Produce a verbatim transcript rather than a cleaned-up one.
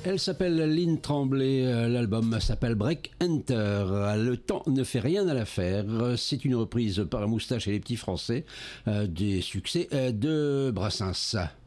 Elle s'appelle Lynn Tremblay, l'album s'appelle Break Enter. Le temps ne fait rien à l'affaire. C'est une reprise par la Moustache et les Petits Français des succès de Brassens.